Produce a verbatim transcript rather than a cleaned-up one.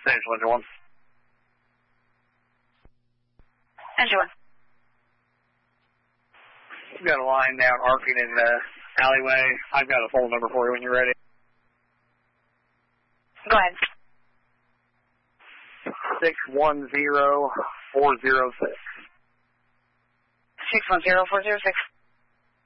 Stage one, one. Engine one. We've got a line down arcing in the alleyway. I've got a phone number for you when you're ready. Go ahead. six one zero four zero six. six one zero four zero six.